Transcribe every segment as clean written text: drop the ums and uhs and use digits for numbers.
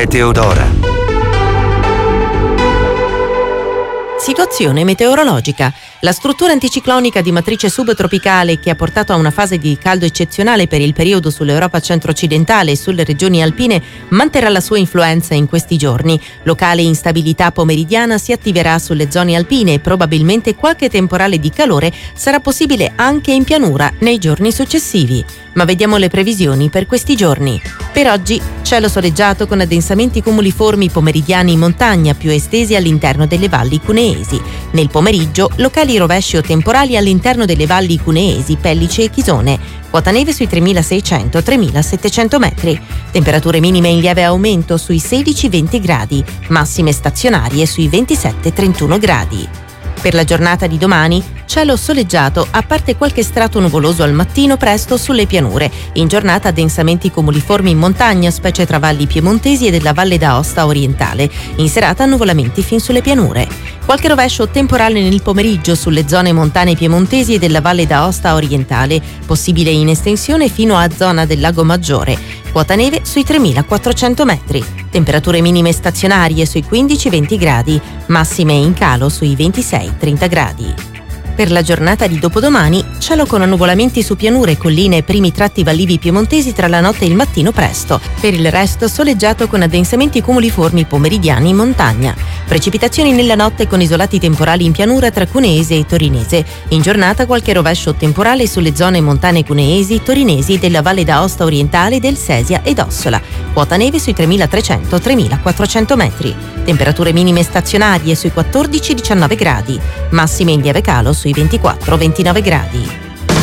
Meteodora. Situazione meteorologica. La struttura anticiclonica di matrice subtropicale che ha portato a una fase di caldo eccezionale per il periodo sull'Europa centro-occidentale e sulle regioni alpine manterrà la sua influenza in questi giorni. Locale instabilità pomeridiana si attiverà sulle zone alpine e probabilmente qualche temporale di calore sarà possibile anche in pianura nei giorni successivi. Ma vediamo le previsioni per questi giorni. Per oggi cielo soleggiato con addensamenti cumuliformi pomeridiani in montagna più estesi all'interno delle valli cuneesi. Nel pomeriggio locali rovesci o temporali all'interno delle valli cuneesi, Pellice e Chisone. Quota neve sui 3.600-3.700 metri. Temperature minime in lieve aumento sui 16-20 gradi, massime stazionarie sui 27-31 gradi. Per la giornata di domani, cielo soleggiato, a parte qualche strato nuvoloso al mattino presto sulle pianure. In giornata densamenti cumuliformi in montagna, specie tra valli piemontesi e della Valle d'Aosta orientale. In serata annuvolamenti fin sulle pianure. Qualche rovescio temporale nel pomeriggio sulle zone montane piemontesi e della Valle d'Aosta orientale, possibile in estensione fino a zona del Lago Maggiore. Quota neve sui 3.400 metri. Temperature minime stazionarie sui 15-20 gradi, massime in calo sui 26-30 gradi. Per la giornata di dopodomani, cielo con annuvolamenti su pianure, colline e primi tratti vallivi piemontesi tra la notte e il mattino presto. Per il resto soleggiato con addensamenti cumuliformi pomeridiani in montagna. Precipitazioni nella notte con isolati temporali in pianura tra Cuneese e Torinese. In giornata qualche rovescio temporale sulle zone montane cuneesi, torinesi della Valle d'Aosta orientale, del Sesia ed Ossola. Quota neve sui 3.300-3.400 metri. Temperature minime stazionarie sui 14-19 gradi. Massime in lieve calo sui 24-29 gradi.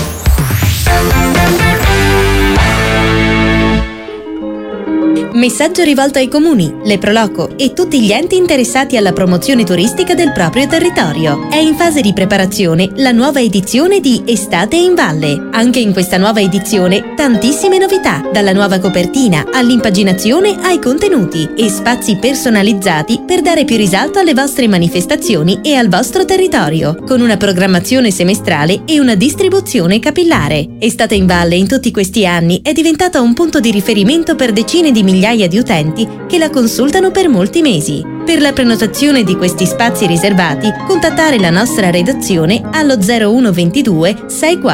Messaggio rivolto ai comuni, le Proloco e tutti gli enti interessati alla promozione turistica del proprio territorio. È in fase di preparazione la nuova edizione di Estate in Valle. Anche in questa nuova edizione tantissime novità, dalla nuova copertina all'impaginazione ai contenuti e spazi personalizzati per dare più risalto alle vostre manifestazioni e al vostro territorio, con una programmazione semestrale e una distribuzione capillare. Estate in Valle in tutti questi anni è diventata un punto di riferimento per decine di migliaia di utenti che la consultano per molti mesi. Per la prenotazione di questi spazi riservati, contattare la nostra redazione allo 0122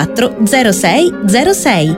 640606.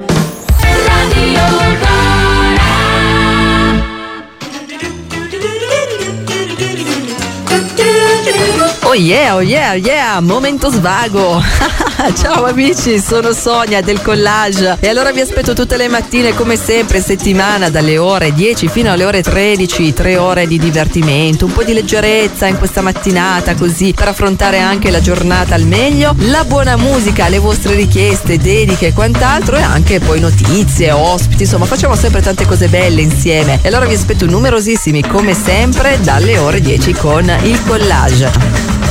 Oh yeah, oh yeah, oh yeah, momento svago. Ciao amici, sono Sonia del Collage e allora vi aspetto tutte le mattine come sempre in settimana dalle ore 10 fino alle ore 13, 3 ore di divertimento, un po' di leggerezza in questa mattinata così per affrontare anche la giornata al meglio, la buona musica, le vostre richieste, dediche e quant'altro e anche poi notizie, ospiti, insomma facciamo sempre tante cose belle insieme e allora vi aspetto numerosissimi come sempre dalle ore 10 con il Collage.